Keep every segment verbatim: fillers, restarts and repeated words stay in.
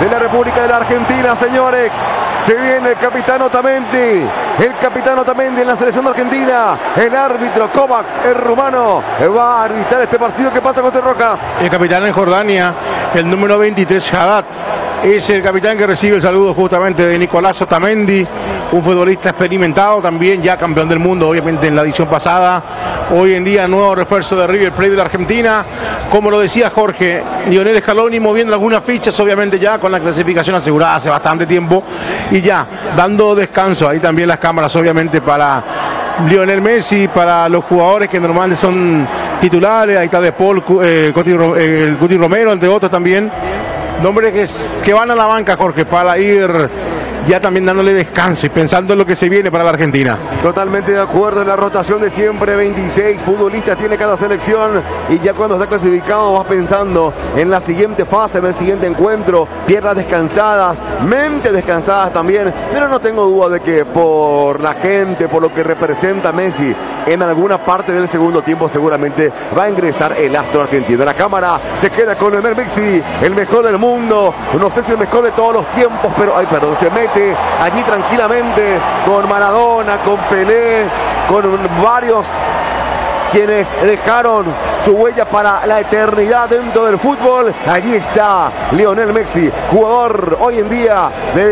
de la República de la Argentina, señores. Se viene el capitán Otamendi, el capitán Otamendi en la selección de Argentina. El árbitro Kovacs, el rumano, va a arbitrar este partido. ¿Qué pasa, José Rojas? El capitán en Jordania, el número veintitrés, Haddad, es el capitán que recibe el saludo justamente de Nicolás Otamendi, un futbolista experimentado también, ya campeón del mundo, obviamente en la edición pasada. Hoy en día, nuevo refuerzo de River Plate de la Argentina. Como lo decía Jorge, Lionel Scaloni moviendo algunas fichas, obviamente ya con la clasificación asegurada hace bastante tiempo. Y ya, dando descanso, ahí también las cámaras obviamente para Lionel Messi, para los jugadores que normalmente son titulares, ahí está De Paul, eh, Cuti, eh, el Cuti Romero, entre otros también. Nombres que, que van a la banca, Jorge, para ir ya también dándole descanso y pensando en lo que se viene para la Argentina. Totalmente de acuerdo en la rotación de siempre, veintiséis futbolistas tiene cada selección y ya cuando está clasificado vas pensando en la siguiente fase, en el siguiente encuentro, piernas descansadas, mentes descansadas también, pero no tengo duda de que por la gente, por lo que representa Messi, en alguna parte del segundo tiempo seguramente va a ingresar el astro argentino. La cámara se queda con Lionel Messi, el mejor del mundo, no sé si el mejor de todos los tiempos, pero, ay perdón, se mete allí tranquilamente con Maradona, con Pelé, con varios quienes dejaron su huella para la eternidad dentro del fútbol. Allí está Lionel Messi, jugador hoy en día de,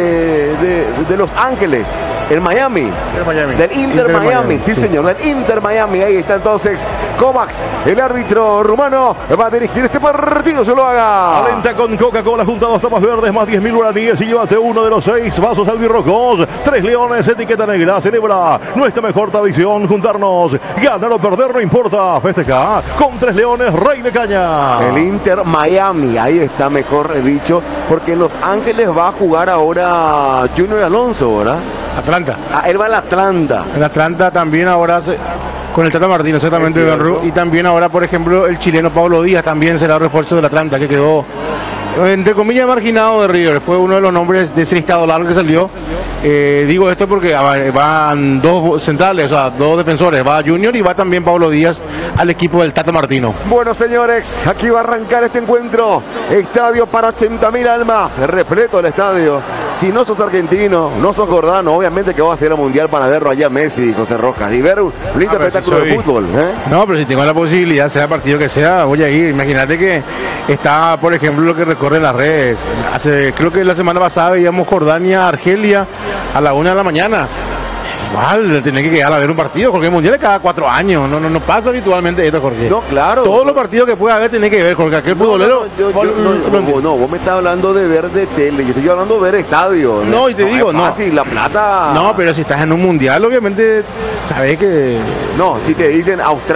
de, de Los Ángeles, en Miami, Miami. del Inter, Inter Miami, Miami. Sí, sí señor, del Inter Miami. Ahí está entonces Kovacs, el árbitro rumano, va a dirigir este partido, se lo haga. Alenta con Coca-Cola, junta dos tapas verdes más diez mil guaraníes y llévate uno de los seis vasos albirrojos. Tres leones, etiqueta negra, celebra nuestra mejor tradición, juntarnos, ganar o perder no importa, festeja con Tres Leones, Rey de Caña. El Inter Miami, ahí está mejor dicho, porque en Los Ángeles va a jugar ahora Junior Alonso, ¿verdad? Atlanta. Ah, él va al Atlanta. El Atlanta también ahora se, con el Tata Martino, exactamente, y también ahora, por ejemplo, el chileno Pablo Díaz también será refuerzo del Atlanta, que quedó entre comillas marginado de River, fue uno de los nombres de ese listado largo que salió. Eh, digo esto porque van dos centrales, o sea, dos defensores, va Junior y va también Pablo Díaz al equipo del Tata Martino. Bueno, señores, aquí va a arrancar este encuentro. Estadio para ochenta mil almas, repleto el estadio. Si no sos argentino, no sos jordano, obviamente que vas a ir al Mundial para verlo allá Messi y José Rojas y ver un lindo espectáculo si soy... de fútbol, ¿eh? No, pero si tengo la posibilidad, sea partido que sea, voy a ir. Imagínate que está, por ejemplo, lo que recorre las redes. Hace, creo que la semana pasada veíamos Jordania, Argelia a la una de la mañana. Igual, tiene que quedar a ver un partido, porque el Mundial es cada cuatro años, no, no, no pasa habitualmente esto, Jorge. No, claro. Todos los partidos que pueda haber tiene que ver, Jorge, aquel futbolero... No, no, yo, yo, no, no, no, vos me estás hablando de ver de tele, yo estoy hablando de ver estadio. No, y te no, digo, no. Fácil, la plata... No, pero si estás en un Mundial, obviamente, sabes que... No, si te dicen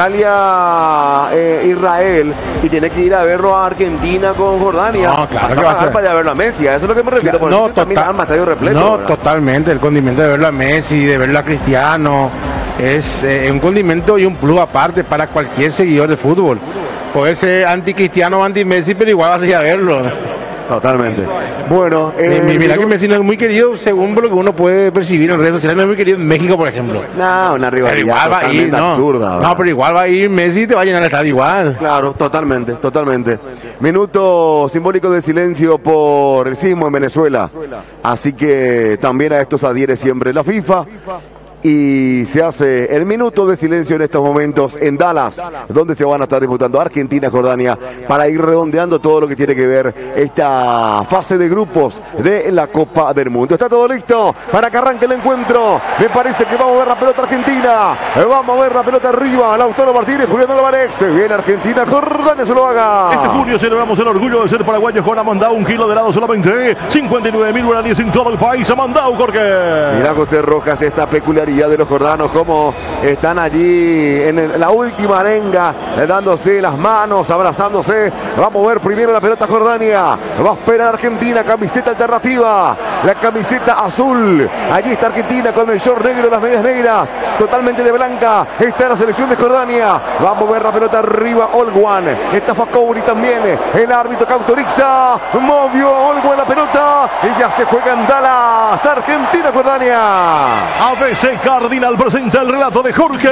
Australia, eh, Israel, y tienes que ir a verlo a Argentina con Jordania, no, claro vas que a va a ser. para ir a verlo a Messi, a eso es lo que me refiero. Claro, no, total, repleto, no ¿verdad? Totalmente, el condimento de verlo a Messi, de verlo a Cristiano, es eh, un condimento y un plus aparte para cualquier seguidor de fútbol. Puede ser anti-Cristiano o anti-Messi, pero igual vas a ir a verlo. Totalmente. Bueno, eh, mira, mira que Messi no es muy querido, según lo que uno puede percibir en redes sociales, no es muy querido en México, por ejemplo. No, una rivalidad igual va a ir, no, absurda. No, pero igual va a ir Messi y te va a llenar el estadio igual. Claro, totalmente, totalmente. Minuto simbólico de silencio por el sismo en Venezuela. Así que también a esto se adhiere siempre la FIFA. Y se hace el minuto de silencio en estos momentos en Dallas, donde se van a estar disputando Argentina, Jordania, para ir redondeando todo lo que tiene que ver esta fase de grupos de la Copa del Mundo. Está todo listo para que arranque el encuentro. Me parece que vamos a ver la pelota argentina. Vamos a ver la pelota arriba. Lautaro Martínez, Julián Álvarez. Viene Argentina, Jordania se lo haga. Este junio celebramos el orgullo de ser paraguayos con Amandau, un kilo de helado solamente cincuenta y nueve mil guaraníes en todo el país. Amandau, Jorge. Mira, José Rojas, esta peculiaridad de los jordanos, como están allí en el, la última arenga, eh, dándose las manos, abrazándose. Vamos a ver primero la pelota Jordania, va a esperar Argentina, camiseta alternativa, la camiseta azul, allí está Argentina con el short negro, las medias negras, totalmente de blanca, está la selección de Jordania. Vamos a ver la pelota arriba, Olguan, está Facouri también, el árbitro que autoriza, movió Olguan la pelota y ya se juega en Dallas, Argentina, Jordania. A B C Cardinal presenta el relato de Jorge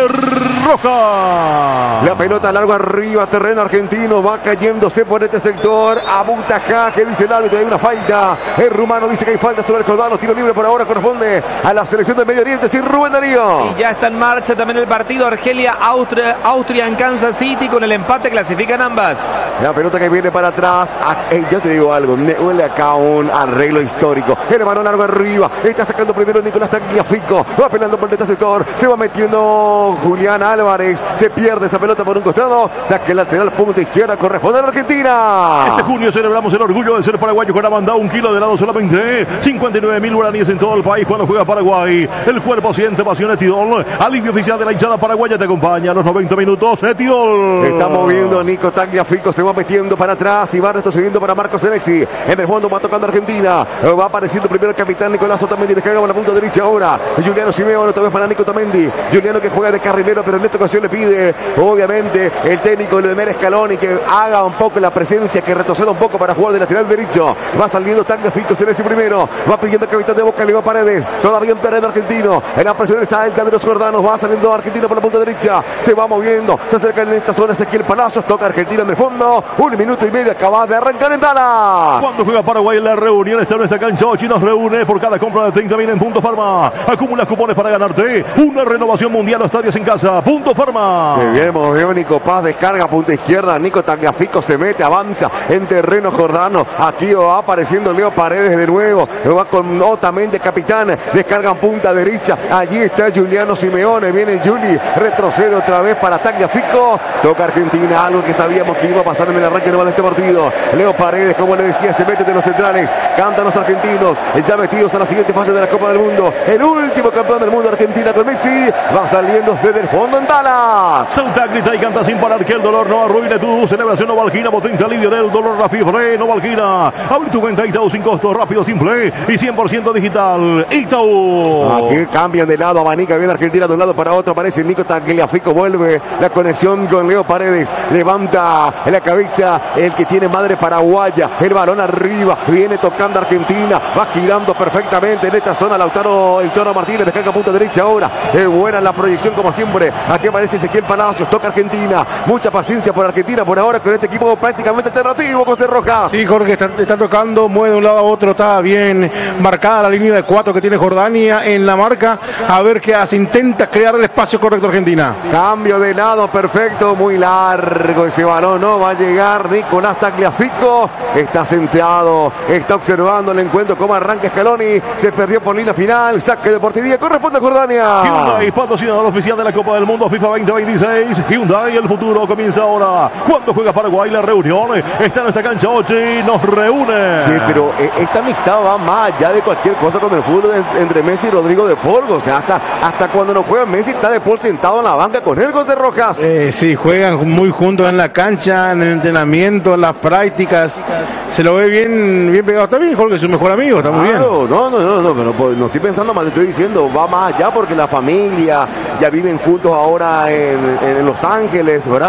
Rojas. La pelota largo arriba, terreno argentino, va cayéndose por este sector. Abuntajá, que dice el árbitro, hay una falta. El rumano dice que hay falta sobre el Jordano. Tiro libre por ahora, corresponde a la selección del Medio Oriente, sin Rubén Darío. Y ya está en marcha también el partido Argelia, Austria, Austria en Kansas City. Con el empate clasifican ambas. La pelota que viene para atrás. Ah, hey, yo te digo algo, me huele acá un arreglo histórico. El balón largo arriba, está sacando primero Nicolás Tagliafico. Va peleando por este sector, se va metiendo Julián Álvarez. Se pierde esa pelota por un costado. Saque lateral, punta izquierda, corresponde a la Argentina. Este junio celebramos el orgullo de ser paraguayo con mandado un kilo de helado solamente. cincuenta y nueve mil guaraníes en todo el país cuando juega Paraguay. El cuerpo siente pasión Etidol. Alivio oficial de la hinchada paraguaya te acompaña a los noventa minutos. Etidol. Está moviendo Nico Tagliafico, se va metiendo para atrás y va retrocediendo para Marcos Senesi. En el fondo va tocando Argentina. Va apareciendo primero el capitán Nicolás Otamendi. Descarga por la punta derecha ahora. Juliano Simeone otra vez para Nico Otamendi. Juliano que juega de carrilero, pero en esta ocasión le pide, obviamente, el técnico Leonel Scaloni que haga un poco la presencia, que retroceda un poco para jugar de lateral derecho. Va saliendo Tagliafico, Senesi primero. Va pidiendo el capitán de Boca, Leo Paredes. Todavía en terreno argentino. En la presión es alta de los jordanos. Va saliendo Argentina por la punta derecha. Se va moviendo. Se acerca en esta zona Ezequiel Palacios. Toca Argentina en el fondo. Un minuto y medio acaba de arrancar en Dallas. Cuando juega Paraguay en la reunión, está en esta cancha. Ochi nos reúne por cada compra de treinta mil en Punto Farma. Acumula cupones para ganarte una renovación mundial o estadios en casa. Punto Farma. Muy bien, movió Nico Paz, descarga punta izquierda. Nico Tagliafico se mete, avanza en terreno jordano. Aquí va apareciendo Leo Paredes de nuevo. Va con Otamendi, capitán. Descarga en punta derecha. Allí está Juliano Simeone. Viene Juli. Retrocede otra vez para Tagliafico. Toca Argentina. Algo que sabíamos que iba a pasar en el arranque nuevo de este partido. Leo Paredes, como le decía, se mete de los centrales. Cantan los argentinos. Ya metidos a la siguiente fase de la Copa del Mundo. El último campeón del mundo, Argentina con Messi. Va saliendo desde el fondo en Dallas. Salta, grita y canta sin parar que el dolor no arruine tu celebración. Novalgina, potente alivio del dolor, la fiebre. Novalgina. Abre tu cuenta Itaú sin costo, rápido, simple y cien por ciento digital. Itaú. Aquí cambian de lado, abanica bien Argentina de un lado para otro. Aparece Nico Tagliafico, vuelve la conexión con Leo Paredes. Levanta en la cabeza el que tiene madre paraguaya. El balón arriba, viene tocando Argentina. Va girando perfectamente en esta zona. Lautaro, el Toro Martínez, descarga punta derecha ahora. Es buena la proyección como siempre. Aquí aparece Ezequiel Palacios, toca Argentina. Mucha paciencia por Argentina por ahora con este equipo prácticamente alternativo, José Rojas. Sí, Jorge, está, está tocando, mueve de un lado a otro, está bien marcada la línea de cuatro que tiene Jordania en la marca. A ver qué hace, intenta crear el espacio correcto Argentina. Cambio de lado, perfecto, muy largo ese balón, no va a llegar Nicolás Tagliafico. Está sentado, está observando el encuentro, cómo arranca Scaloni. Se perdió por línea final, saque de portería, corresponde a Jordania. Hyundai, patrocinador oficial de la Copa del Mundo FIFA veinte veintiséis. Hyundai, el futuro comienza ahora. Cuando juega Paraguay, la reunión está en esta cancha. Ochi nos reúne. Sí, pero esta amistad va más allá de cualquier cosa con el fútbol entre Messi y Rodrigo de Paul. O sea, hasta, hasta cuando no juega Messi está de Paul sentado en la banca con él, José Rojas. Eh, sí, juegan muy juntos en la cancha, en el entrenamiento, en las prácticas. Se lo ve bien, bien pegado. Está bien, Jorge, es su mejor amigo, está muy claro, bien. No, no, no, no, pero no, no estoy pensando más, estoy diciendo, va más allá porque la familia ya viven juntos ahora en, en Los Ángeles, ¿verdad?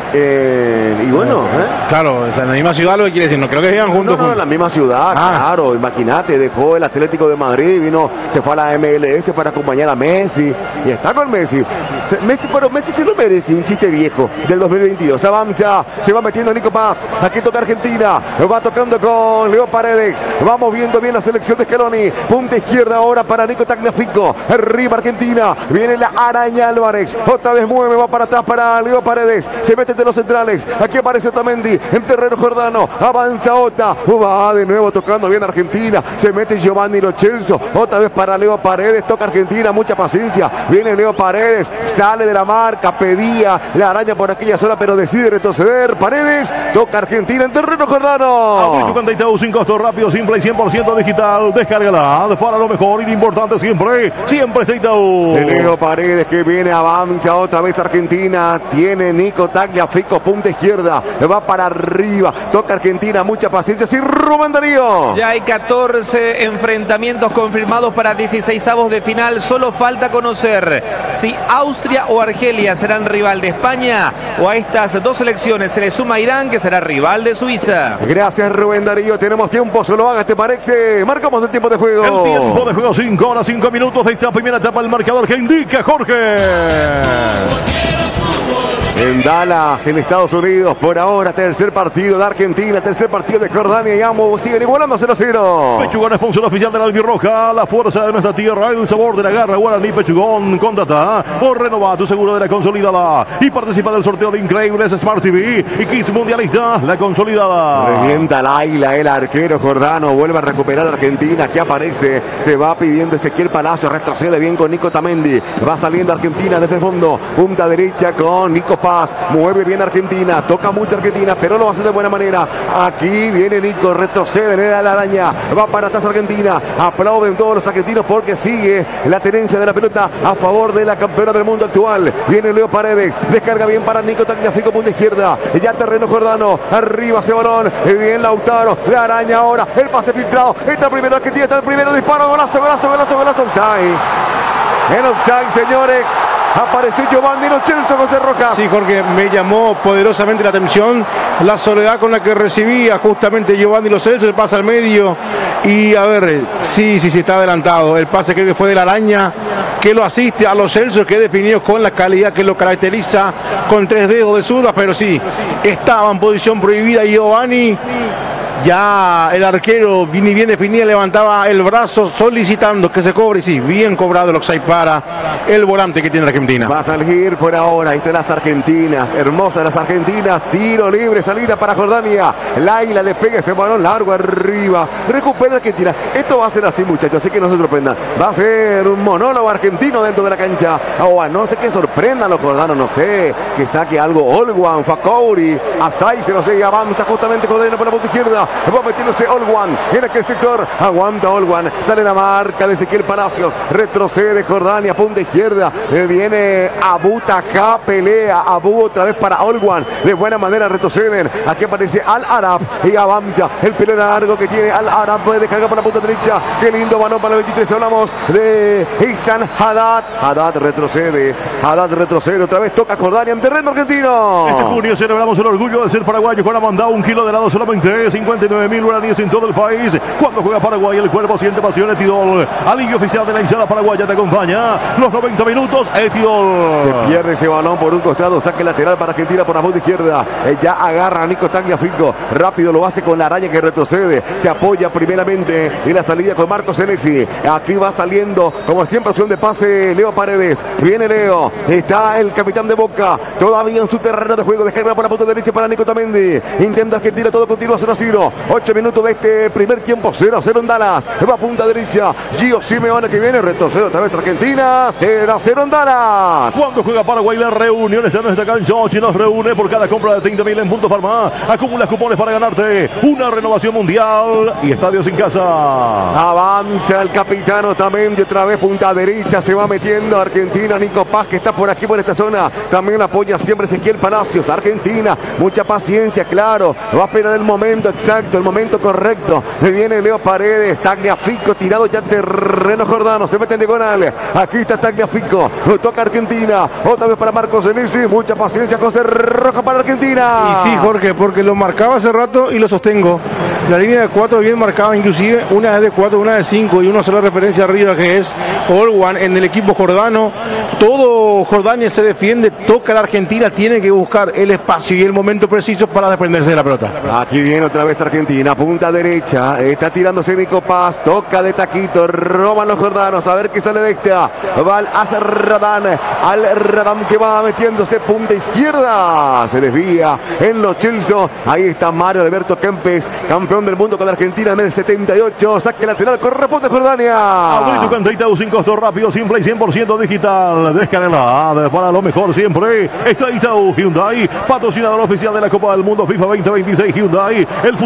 Eh, y bueno, ¿eh? Claro, o sea, en la misma ciudad lo que quiere decir, no creo que vivan juntos. No, no, en la misma ciudad, ah. claro, imagínate, dejó el Atlético de Madrid, vino, se fue a la M L S para acompañar a Messi, y está con Messi. Messi, pero Messi se lo merece, un chiste viejo del dos mil veintidós. Avanza, se va metiendo Nico Paz, aquí toca Argentina, va tocando con Leo Paredes, va moviendo bien la selección de Scaloni, punta izquierda ahora para Nico Tagliafico, arriba Argentina, viene la araña Álvarez, otra vez mueve, va para atrás para Leo Paredes, se mete de los centrales, aquí aparece Otamendi, en terreno jordano, avanza Ota, va de nuevo tocando bien Argentina, se mete Giovanni Lo Celso, otra vez para Leo Paredes, toca Argentina, mucha paciencia, viene Leo Paredes, sale de la marca, pedía la araña por aquella zona, pero decide retroceder, Paredes, toca Argentina en terreno jordano. Abrí tu cuenta Itaú sin costo, rápido, simple y cien por ciento digital, descárgala, para lo mejor y lo importante siempre, siempre está Itaú. Leo Paredes que viene, avanza otra vez Argentina, tiene Nico Tagliafico, punta izquierda. izquierda, va para arriba, toca Argentina, mucha paciencia, sí, Rubén Darío. Ya hay catorce enfrentamientos confirmados para dieciseisavos de final, solo falta conocer si Austria o Argelia serán rival de España, o a estas dos selecciones se le suma Irán, que será rival de Suiza. Gracias, Rubén Darío, tenemos tiempo, se lo haga, ¿te parece? Marcamos el tiempo de juego. El tiempo de juego, cinco horas, cinco minutos de esta primera etapa, el marcador que indica Jorge. En Dallas, en Estados Unidos, por ahora, tercer partido de Argentina, tercer partido de Jordania y ambos siguen igualando cero a cero. Pechugón, sponsor oficial de la albirroja, la fuerza de nuestra tierra, el sabor de la garra, Guaraní Pechugón, contrata o renova tu seguro de la consolidada y participa del sorteo de increíbles Smart T V y kits mundialistas, la consolidada. Revienta el águila, el arquero jordano, vuelve a recuperar Argentina, que aparece, se va pidiendo Ezequiel Palacio, retrocede bien con Nico Tamendi, va saliendo Argentina desde el fondo, punta derecha con Nico Paz. Mueve bien Argentina, toca mucho Argentina, pero lo hace de buena manera. Aquí viene Nico, retrocede en la araña, va para atrás Argentina. Aplauden todos los argentinos porque sigue la tenencia de la pelota a favor de la campeona del mundo actual. Viene Leo Paredes, descarga bien para Nico Tagliafico, punta izquierda, ya terreno jordano, arriba ese balón, bien Lautaro, la araña ahora, el pase filtrado, está primero Argentina, está el primero disparo, golazo, golazo, golazo, golazo, offside. En offside, señores. Apareció Giovanni Lo Celso, José Rojas. Sí, Jorge, me llamó poderosamente la atención la soledad con la que recibía justamente Giovanni Lo Celso, el pase al medio. Y a ver, sí, sí, sí, está adelantado. El pase creo que fue de la araña, que lo asiste a Lo Celso, que definió con la calidad que lo caracteriza, con tres dedos de zurda, pero sí, estaba en posición prohibida Giovanni. Ya el arquero, ni bien definida, levantaba el brazo solicitando que se cobre. Y sí, bien cobrado el offside para el volante que tiene Argentina. Va a salir por ahora. Ahí están las argentinas. Hermosas las argentinas. Tiro libre, salida para Jordania. Laila le pega ese balón largo arriba. Recupera Argentina. Esto va a ser así, muchachos. Así que no se sorprendan. Va a ser un monólogo argentino dentro de la cancha. O a no sé qué sorprendan los jordanos. No sé. Que saque algo Olwan, Fakouri, Azaize, no sé. Y avanza justamente Jordania por la punta izquierda. Va metiéndose Olwan en aquel sector. Aguanta Olwan. Sale la marca de Ezequiel Palacios. Retrocede Jordania. Punta izquierda. Eh, viene Abu Taha. Pelea Abu otra vez para Olwan. De buena manera retroceden. Aquí aparece Al Arab. Y avanza. El pelo largo que tiene Al Arab. Puede descargar por la punta derecha. Qué lindo balón para el veintitrés. Hablamos de Ihsan Haddad. Haddad retrocede. Haddad retrocede. Otra vez toca Jordania en terreno argentino. Este junio celebramos el orgullo de ser paraguayo. Juan ha mandado un kilo de helado solamente cincuenta y nueve mil guaraníes en todo el país. Cuando juega Paraguay, el cuerpo siente pasión. Etidol, alivio oficial de la hinchada paraguaya, te acompaña los noventa minutos. Etidol. Se pierde ese balón por un costado. Saque lateral para Argentina por la punta izquierda. Eh, ya agarra a Nico Tagliafico. Rápido lo hace con la araña que retrocede. Se apoya primeramente en la salida con Marcos Senesi. Aquí va saliendo, como siempre, opción de pase Leo Paredes. Viene Leo. Está el capitán de Boca. Todavía en su terreno de juego. Descarga por la punta derecha para Nico Tamendi. Intenta Argentina, todo continúa cero a cero. ocho minutos de este primer tiempo, cero a cero en Dallas. Va a punta derecha. Gio Simeone que viene. Retrocede otra vez Argentina. cero a cero en Dallas. Cuando juega Paraguay, las reuniones de nuestra cancha Ochi nos reúne por cada compra de treinta mil en Punto Farma. Acumula cupones para ganarte una renovación mundial y estadios en casa. Avanza el capitano también de otra vez punta derecha. Se va metiendo Argentina. Nico Paz, que está por aquí, por esta zona. También apoya siempre Ezequiel Palacios. Argentina, mucha paciencia, claro. Va a esperar el momento exacto, el momento correcto. Le viene Leo Paredes. Tagliafico tirado ya terreno jordano. Se mete en diagonal. Aquí está Tagliafico. Lo toca Argentina. Otra vez para Marcos Senesi. Mucha paciencia. José Rojas para Argentina. Y sí, Jorge, porque lo marcaba hace rato y lo sostengo. La línea de cuatro bien marcada, inclusive una es de cuatro, una de cinco y una sola referencia arriba que es Olwan en el equipo jordano. Todo Jordania se defiende, toca la Argentina, tiene que buscar el espacio y el momento preciso para desprenderse de la pelota. Aquí viene otra vez Argentina, punta derecha, está tirándose Nico Paz, toca de taquito, roban los jordanos, a ver qué sale de esta. Va al Radán, al Radán que va metiéndose punta izquierda, se desvía en Lo Celso. Ahí está Mario Alberto Kempes, campeón del mundo con Argentina en el setenta y ocho. Saque lateral, corresponde Jordania. Abrí tu cuenta Itaú sin costo, rápido, simple y cien por ciento digital. Descarga para lo mejor siempre. Está Itaú Hyundai, patrocinador oficial de la Copa del Mundo FIFA veinte veintiséis. Hyundai, el futuro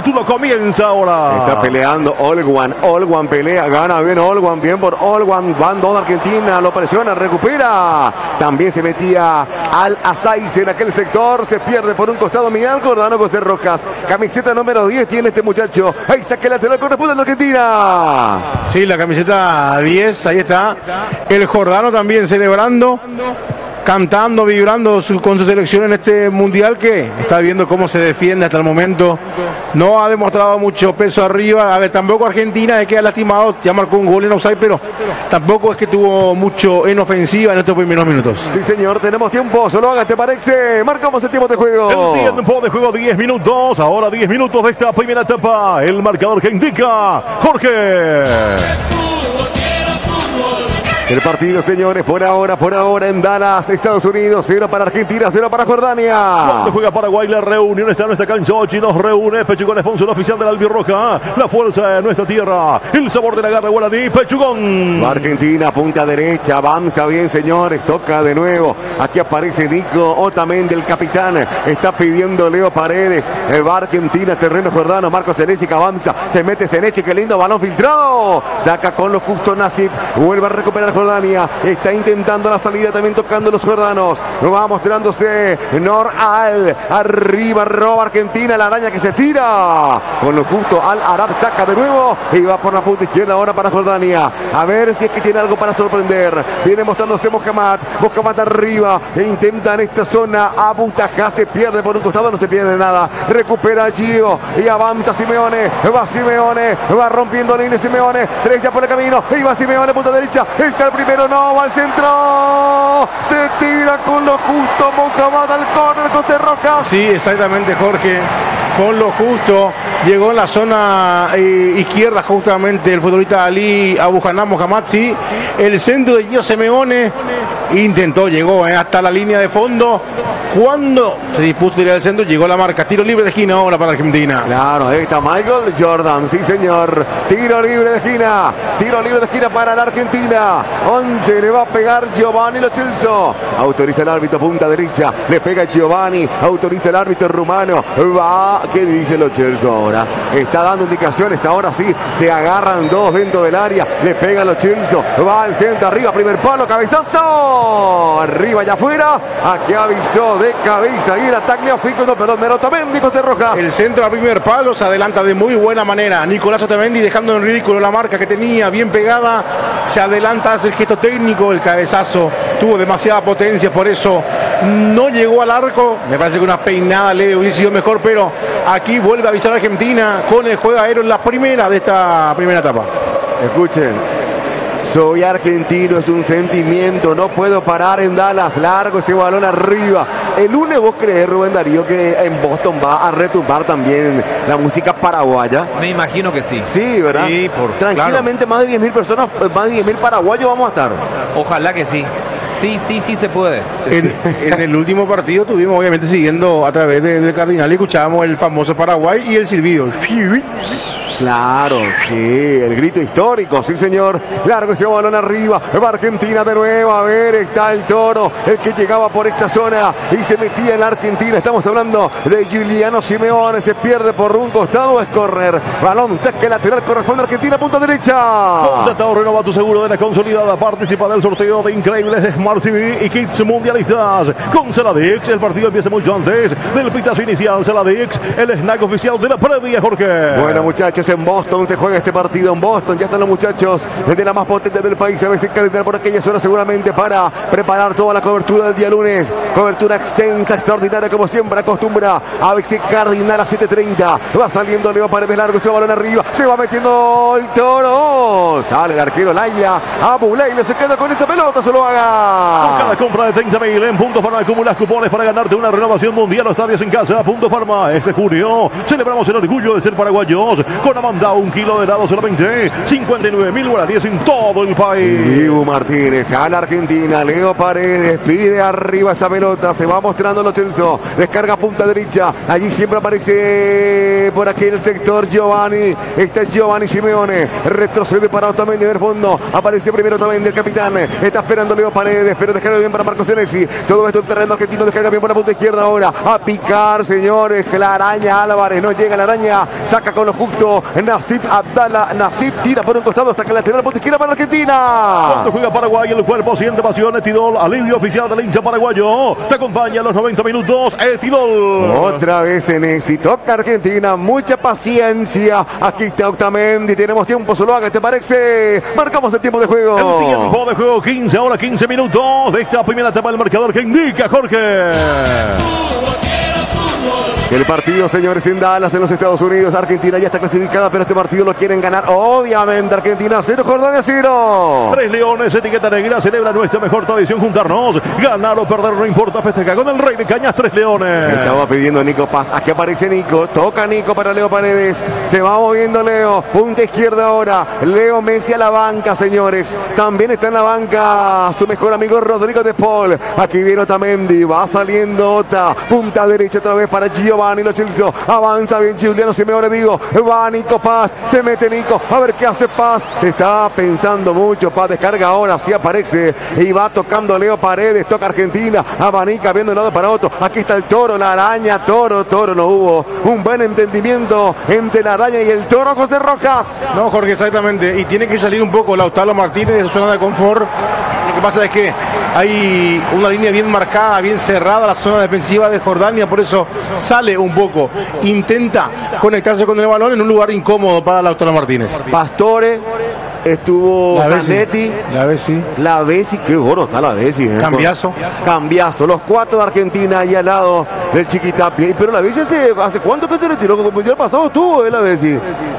título comienza ahora. Está peleando Olwan, Olwan pelea, gana bien Olwan, bien por Olwan, van dos de Argentina, lo presiona, recupera. También se metía Al Azaiz en aquel sector, se pierde por un costado Miguel Jordano José Rojas. Camiseta número diez tiene este muchacho. Ahí saque lateral, corresponde a la Argentina. Sí, la camiseta diez, ahí está. El Jordano también celebrando, cantando, vibrando su, con su selección en este mundial, que está viendo cómo se defiende hasta el momento. No ha demostrado mucho peso arriba. A ver, tampoco Argentina se queda lastimado, ya marcó un gol en offside, pero tampoco es que tuvo mucho en ofensiva en estos primeros minutos. Sí, señor, tenemos tiempo, solo haga, ¿te parece? Marcamos el tiempo de juego. El tiempo de juego, diez minutos. Ahora diez minutos de esta primera etapa. El marcador que indica Jorge. El partido, señores, por ahora, por ahora en Dallas, Estados Unidos, cero para Argentina, cero para Jordania. Cuando juega Paraguay, la reunión está en nuestra cancha, Ochi nos reúne, Pechugón, sponsor oficial de la albirroja, la fuerza de nuestra tierra, el sabor de la garra guaraní, Pechugón. Va Argentina, punta derecha, avanza bien, señores, toca de nuevo, aquí aparece Nico Otamendi, el capitán, está pidiendo Leo Paredes, va Argentina, terreno Jordano, Marcos Senesi que avanza, se mete Senesi, qué lindo balón filtrado, saca con lo justo Nasip, vuelve a recuperar Jordania, está intentando la salida, también tocando los jordanos, va mostrándose Nor Al, arriba roba Argentina, la araña que se tira, con lo justo Al Arab saca de nuevo y va por la punta izquierda ahora para Jordania, a ver si es que tiene algo para sorprender, viene mostrándose Mohamed, Mohamed arriba, e intenta en esta zona, Abu Tajá se pierde por un costado, no se pierde nada, recupera Gio y avanza Simeone, va Simeone, va rompiendo línea Simeone, tres ya por el camino, y va Simeone, punta derecha, está el primero, no, va al centro, se tira con lo justo Mohamed al córner, José Rojas. Sí, exactamente, Jorge, con lo justo, llegó en la zona eh, izquierda justamente el futbolista Ali Abujanam Mohamed, sí, el centro de Gio Simeone, intentó, llegó eh, hasta la línea de fondo, cuando se dispuso a tirar al centro, llegó la marca, tiro libre de esquina ahora para Argentina. Claro, ahí está Michael Jordan, sí señor, tiro libre de esquina, tiro libre de esquina para la Argentina, once le va a pegar Giovanni Lo Celso, autoriza el árbitro punta derecha, le pega Giovanni, autoriza el árbitro rumano, va, ¿qué dice Lo Celso ahora? Está dando indicaciones, ahora sí, se agarran dos dentro del área, le pega Lo Celso, va al centro, arriba, primer palo, cabezazo, arriba y afuera, aquí avisó de cabeza y el ataque a Fico, no, perdón, Mero Otamendi, José Rojas. El centro al primer palo se adelanta de muy buena manera, Nicolás Otamendi dejando en ridículo la marca que tenía, bien pegada, se adelanta, hace el gesto técnico, el cabezazo tuvo demasiada potencia, por eso no llegó al arco, me parece que una peinada leve hubiese sido mejor, pero aquí vuelve a avisar a Argentina con el juego aéreo en la primera de esta primera etapa. Escuchen. Soy argentino, es un sentimiento, no puedo parar en Dallas, largo ese balón arriba. El lunes vos crees, Rubén Darío, que en Boston va a retumbar también la música paraguaya. Me imagino que sí. Sí, ¿verdad? Sí, por, tranquilamente claro. Más de diez mil personas, más de diez mil paraguayos vamos a estar. Ojalá que sí. Sí, sí, sí se puede. En, en el último partido tuvimos obviamente siguiendo a través de, de Cardinal y escuchábamos el famoso Paraguay y el silbido. Claro, sí, el grito histórico, sí señor. Largo ese balón arriba, va Argentina de nuevo, a ver, está el Toro, el que llegaba por esta zona y se metía en la Argentina. Estamos hablando de Giuliano Simeone, se pierde por un costado, es correr. Balón, saque lateral, corresponde a Argentina, punta derecha. Contratado, renova tu seguro de la consolidada, participa del sorteo de increíbles Smart T V y Kits mundialistas. Con Saladix, el partido empieza mucho antes del pitazo inicial. Saladix, el snack oficial de la previa, Jorge. Bueno, muchachos, en Boston se juega este partido, en Boston, ya están los muchachos de la más potente del país, a veces calentar por aquellas horas seguramente para preparar toda la cobertura del día lunes, cobertura extensa, extraordinaria como siempre acostumbra A B C Cardinal a siete treinta, va saliendo Leo Paredes largo, ese balón arriba, se va metiendo el Toro, sale el arquero Laila, Abu Leila se queda con esa pelota, se lo haga. Con cada compra de treinta mil en Punto Farma acumulas cupones para ganarte una renovación mundial o estadios en casa. Punto Farma, este junio celebramos el orgullo de ser paraguayos con Amanda, un kilo de helado solamente cincuenta y nueve mil guaraníes en todo todo el país. Dibu Martínez a la Argentina. Leo Paredes pide arriba esa pelota. Se va mostrando Lo Celso. Descarga punta derecha. Allí siempre aparece por aquel sector Giovanni. Este es Giovanni Simeone. Retrocede para Otamendi en el fondo. Aparece primero Otamendi, el capitán. Está esperando Leo Paredes. Pero descarga bien para Marco Senesi. Todo esto en terreno argentino. Descarga bien por la punta izquierda ahora. A picar, señores. La araña Álvarez. No llega la araña. Saca con lo justo. Nasip Abdala. Nasip tira por un costado. Saca la lateral punta izquierda para Argentina. Cuando juega Paraguay, el cuerpo siente pasión. Etidol, alivio oficial del hincha paraguayo. Se acompaña a los noventa minutos. Etidol. Otra vez Senesi. Toca Argentina. Mucha paciencia. Aquí está Otamendi. Tenemos tiempo solo. ¿Qué te parece? Marcamos el tiempo de juego. El tiempo de juego. quince, ahora quince minutos de esta primera etapa del marcador que indica Jorge. El partido, señores, en Dallas, en los Estados Unidos. Argentina ya está clasificada, pero este partido lo quieren ganar. Obviamente, Argentina cero, Jordania cero. Tres Leones, etiqueta negra, celebra nuestra mejor tradición juntarnos. Ganar o perder no importa, festeja con el Rey de Cañas, Tres Leones. Estaba pidiendo Nico Paz. Aquí aparece Nico. Toca Nico para Leo Paredes. Se va moviendo Leo. Punta izquierda ahora. Leo Messi a la banca, señores. También está en la banca su mejor amigo Rodrigo de Paul. Aquí viene Otamendi. Va saliendo Ota. Punta derecha otra vez para Giovanni Lo Celso. Avanza bien Giuliano Simeone, digo. Va Nico Paz. Se mete Nico. A ver qué hace Paz. Está pensando mucho. Paz descarga ahora. Sí aparece. Y va tocando Leo Paredes. Toca Argentina. Abanica viendo de un lado para otro. Aquí está el toro. La araña. Toro. Toro no hubo. Un buen entendimiento entre la araña y el toro, José Rojas. No, Jorge, exactamente. Y tiene que salir un poco Lautaro Martínez de su zona de confort. Lo que pasa es que hay una línea bien marcada, bien cerrada, la zona defensiva de Jordania. Por eso sale un poco, intenta conectarse con el balón en un lugar incómodo para Lautaro Martínez. Pastore, estuvo Zanetti, la Bessi, la Bessi, qué gordo está la Bessi, ¿eh? Cambiazo, Cambiazo, los cuatro de Argentina ahí al lado del Chiquitapia. Pero la Bessi hace, hace cuánto que se retiró, como el pasado estuvo, ¿eh? La Bessi.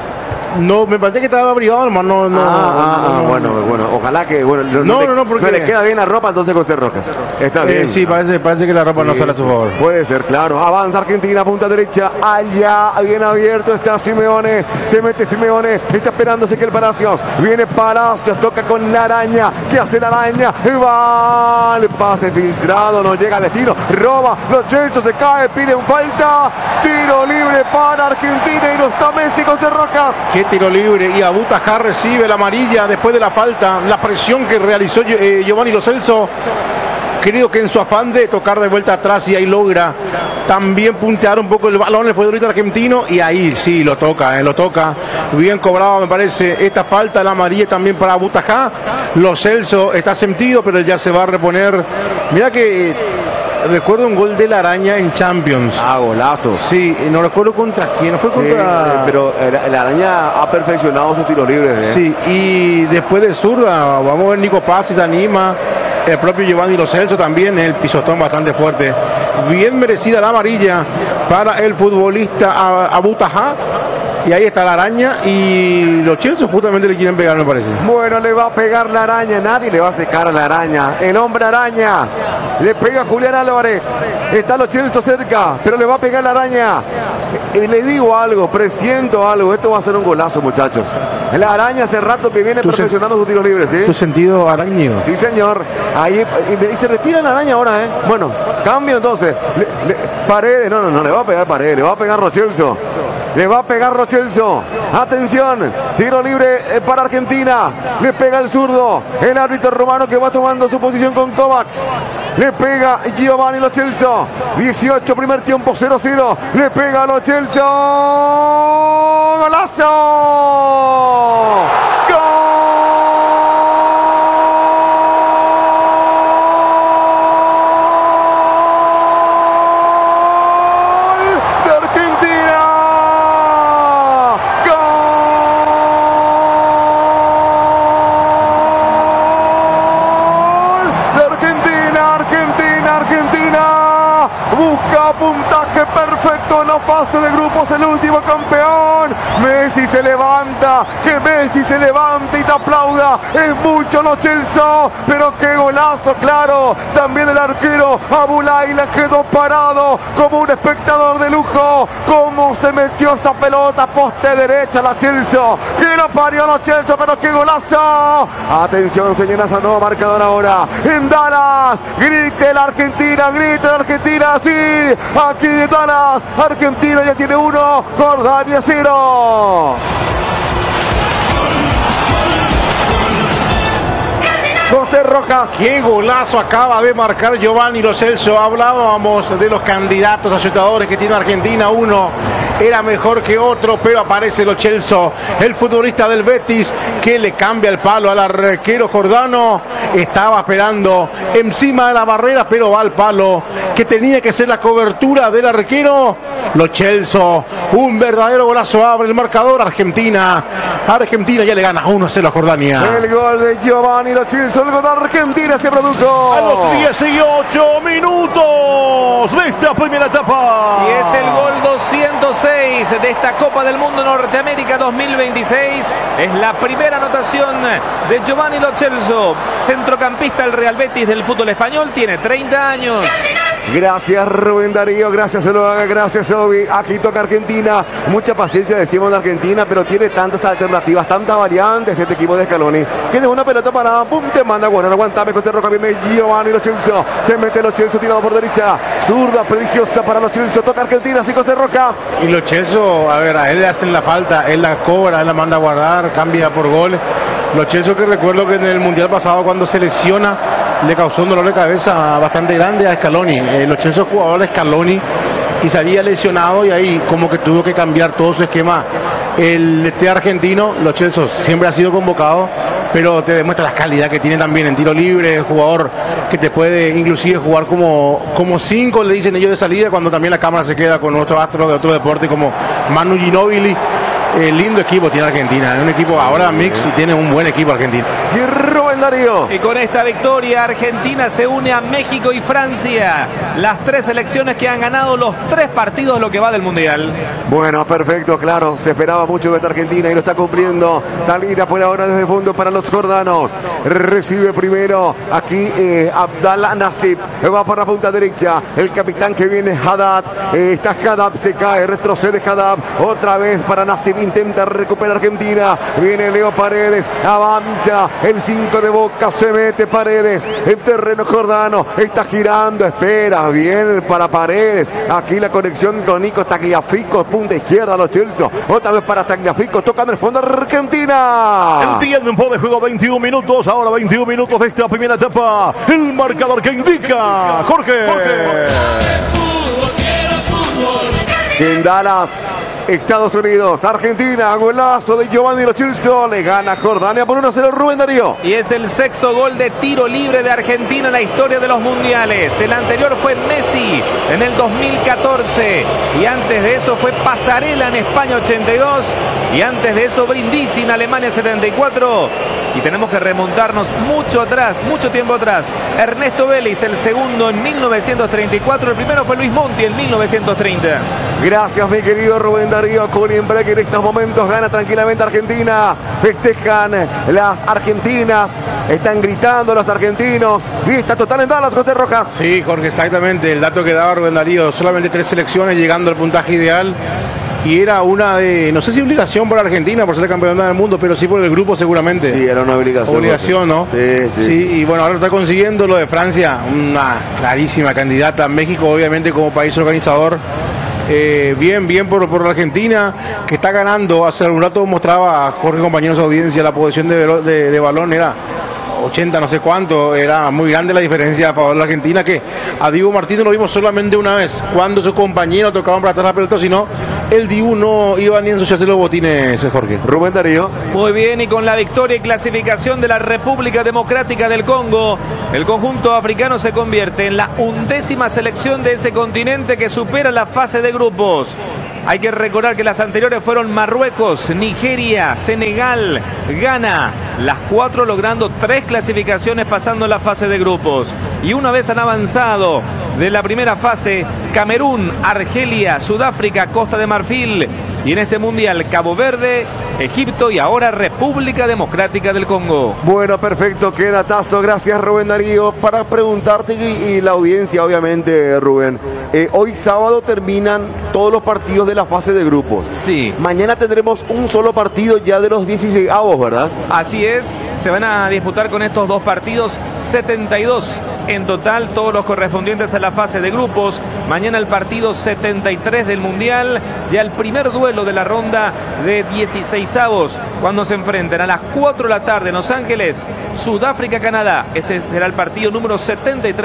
No, me parece que estaba abrigado, hermano. No, ah, ah, no, ah, bueno, bueno, ojalá que, bueno, no, no, no, no, no, porque no le queda bien la ropa, entonces José Rojas. Está bien. Eh, sí, parece, parece que la ropa sí, no sale a su favor. Puede ser, claro. Avanza Argentina, punta derecha, allá, bien abierto está Simeone, se mete Simeone, está esperándose que el Palacios, viene Palacios, toca con la araña, ¿qué hace la araña? Va, el pase filtrado, no llega al destino, roba, los Chelsea se cae, pide un falta, tiro libre para Argentina y no está Messi, José Rojas. ¿Qué tiro libre? Y Abutajá recibe la amarilla después de la falta, la presión que realizó eh, Giovanni Lo Celso. Creo que en su afán de tocar de vuelta atrás y ahí logra también puntear un poco el balón el futbolista argentino y ahí sí lo toca, eh, lo toca. Bien cobrado me parece esta falta, la amarilla también para Abutajá. Lo Celso está sentido, pero ya se va a reponer. Mira que recuerdo un gol de la araña en Champions. Ah, golazo. Sí, no recuerdo contra quién, no fue contra... Sí, pero la araña ha perfeccionado sus tiros libres. ¿eh? Sí, y después de zurda, vamos a ver Nico Paz si se anima. El propio Giovanni Lo Celso también, el pisotón bastante fuerte. Bien merecida la amarilla para el futbolista Abutajá. Y ahí está la araña y los Chelsea justamente le quieren pegar, me parece. Bueno, le va a pegar la araña, nadie le va a secar a la araña. El hombre araña le pega a Julián Álvarez. Está los Chelsea cerca, pero le va a pegar la araña. Y le digo algo, presiento algo. Esto va a ser un golazo, muchachos. La araña hace rato que viene perfeccionando sus tiros libres, ¿sí? ¿Tu sentido arañigo? Sí, señor. Ahí y se retira la araña ahora, ¿eh? Bueno, cambio entonces. Le, le, Paredes, no, no, no, le va a pegar Paredes, le va a pegar Lo Celso. Le va a pegar Lo Celso. Atención, tiro libre para Argentina. Le pega el zurdo. El árbitro romano que va tomando su posición con Kovacs. Le pega Giovanni Lo Celso. dieciocho, primer tiempo, cero cero. Le pega Lo Celso. ¡Golazo! ¡Gol! fase de grupos, el último campeón. Messi se levanta, que Messi se levante y te aplauda. Es mucho Lo Celso, pero qué golazo, claro. También el arquero Abulaila quedó parado como un espectador de lujo. Cómo se metió esa pelota, poste derecha Lo Celso. Que lo parió Lo Celso, pero qué golazo. Atención, señoras, a nuevo marcador ahora. En Dallas, grite la Argentina, grite la Argentina, sí. Aquí en Dallas, Argentina ya tiene uno, Jordania cero. José Rojas. Qué golazo acaba de marcar Giovanni Lo Celso. Hablábamos de los candidatos asustadores que tiene Argentina. Uno era mejor que otro, pero aparece Lo Celso, el futbolista del Betis, que le cambia el palo al arquero jordano. Estaba esperando encima de la barrera, pero va al palo, que tenía que ser la cobertura del arquero. Lo Celso, un verdadero golazo, abre el marcador. Argentina, Argentina ya le gana uno a cero a Jordania. El gol de Giovanni Lo Celso, el gol de Argentina se produjo a los dieciocho minutos de esta primera etapa. Y es el gol doscientos seis de esta Copa del Mundo Norteamérica dos mil veintiséis. Es la primera anotación de Giovanni Lo Celso, centrocampista del Real Betis del fútbol español, tiene treinta años. Gracias Rubén Darío, gracias Eloaga, gracias Obi. Aquí toca Argentina, mucha paciencia decimos de Argentina, pero tiene tantas alternativas, tantas variantes este equipo de Scaloni. Tiene una pelota parada, pum, te manda, bueno, aguantame con este roca, viene Giovanni Lo Celso, se mete Lo Celso, tirado por derecha, zurda prodigiosa para Lo Celso, toca Argentina, así José Rocas. Y Lo Celso, a ver, a él le hacen la falta, él la cobra, él la manda a guardar, cambia por gol. Lo Celso, que recuerdo que en el Mundial pasado, cuando se lesiona, le causó un dolor de cabeza bastante grande a Scaloni. Eh, Lo Celso es jugador de Scaloni y se había lesionado, y ahí como que tuvo que cambiar todo su esquema. El este argentino, Lo Celso, siempre ha sido convocado, pero te demuestra la calidad que tiene también en tiro libre, jugador que te puede inclusive jugar como como cinco, le dicen ellos de salida, cuando también la cámara se queda con otro astro de otro deporte como Manu Ginóbili. Eh, lindo equipo tiene Argentina, es un equipo ahora mix y tiene un buen equipo Argentina. Y Rubén Darío. Y con esta victoria Argentina se une a México y Francia, las tres selecciones que han ganado los tres partidos lo que va del Mundial. Bueno, perfecto, claro, se esperaba mucho de esta Argentina y lo está cumpliendo. Salida por ahora desde el fondo para los jordanos. Recibe primero aquí eh, Abdallah Nassib, va por la punta derecha, el capitán que viene Haddad, eh, está Haddad, se cae, retrocede Haddad, otra vez para Nassib, intenta recuperar Argentina, viene Leo Paredes, avanza el cinco de Boca, se mete Paredes en terreno jordano, está girando, espera, bien para Paredes, aquí la conexión con Nico Tagliafico, punta izquierda Lo Celso, otra vez para Tagliafico, toca en el fondo Argentina. El tiempo de juego veintiún minutos, ahora veintiún minutos de esta primera etapa, el marcador que indica Jorge. Jorge. En Dallas, Estados Unidos, Argentina, golazo de Giovanni Lo Celso, le gana Jordania por uno a cero Rubén Darío. Y es el sexto gol de tiro libre de Argentina en la historia de los mundiales. El anterior fue Messi en el dos mil catorce y antes de eso fue Pasarela en España ochenta y dos y antes de eso Brindisi en Alemania setenta y cuatro. Y tenemos que remontarnos mucho atrás, mucho tiempo atrás. Ernesto Vélez, el segundo en mil novecientos treinta y cuatro, el primero fue Luis Monti en mil novecientos treinta. Gracias mi querido Rubén Darío. Colienbrec en estos momentos gana tranquilamente Argentina. Festejan las argentinas, están gritando los argentinos. Fiesta total en Dallas, José Rojas. Sí, Jorge, exactamente, el dato que daba Rubén Darío, solamente tres selecciones llegando al puntaje ideal. Y era una de, no sé si obligación para Argentina por ser campeona del mundo, pero sí por el grupo seguramente. Sí, era una obligación. Obligación, ¿no? Sí, sí. Sí, y bueno, ahora lo está consiguiendo. Lo de Francia, una clarísima candidata. México, obviamente, como país organizador. Eh, bien, bien por, por la Argentina, que está ganando. Hace un rato mostraba a Jorge, compañeros de audiencia, la posesión de, de, de balón era ochenta no sé cuánto, era muy grande la diferencia a favor de la Argentina, que a Dibu Martínez lo vimos solamente una vez, cuando sus compañeros tocaban para atrás la pelota, sino el Dibu no iba ni a ensuciarse los botines, Jorge. Rubén Darío. Muy bien, y con la victoria y clasificación de la República Democrática del Congo, el conjunto africano se convierte en la undécima selección de ese continente que supera la fase de grupos. Hay que recordar que las anteriores fueron Marruecos, Nigeria, Senegal, Ghana, las cuatro logrando tres clasificaciones pasando la fase de grupos. Y una vez han avanzado de la primera fase: Camerún, Argelia, Sudáfrica, Costa de Marfil. Y en este mundial, Cabo Verde, Egipto y ahora República Democrática del Congo. Bueno, perfecto, qué datazo. Gracias, Rubén Darío. Para preguntarte, y, y la audiencia, obviamente, Rubén, eh, hoy sábado terminan todos los partidos de la fase de grupos. Sí. Mañana tendremos un solo partido ya de los dieciséis avos, ¿verdad? Así es, se van a disputar con estos dos partidos setenta y dos en total, todos los correspondientes a la fase de grupos. Mañana el partido setenta y tres del Mundial, ya el primer duelo de la ronda de dieciséis avos, cuando se enfrenten a las cuatro de la tarde en Los Ángeles, Sudáfrica-Canadá. Ese será el partido número setenta y tres.